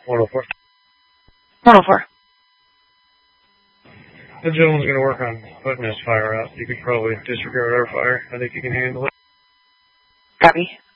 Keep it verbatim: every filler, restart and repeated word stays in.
one oh four. one oh four. The gentleman's going to work on putting his fire out. You could probably disregard our fire. I think you can handle it. Copy.